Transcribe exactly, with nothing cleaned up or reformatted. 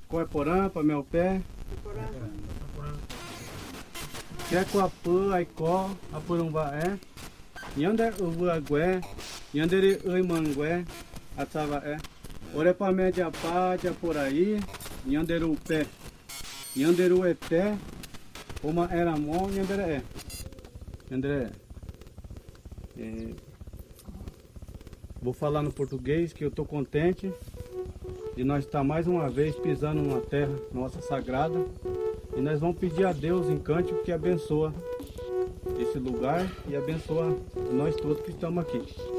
Coiporã, para meu pé. Quer coapã, aicó, apurumba é. Yandere uvuagué, yandere uimangué, atava é. Orepamente a pátia por aí, yandere o pé. Yandere o eté, uma era mão, yandere é. Yandere é. Vou falar no português que eu estou contente de nós estar mais uma vez pisando numa terra nossa sagrada. E nós vamos pedir a Deus em cântico que abençoa esse lugar e abençoa nós todos que estamos aqui.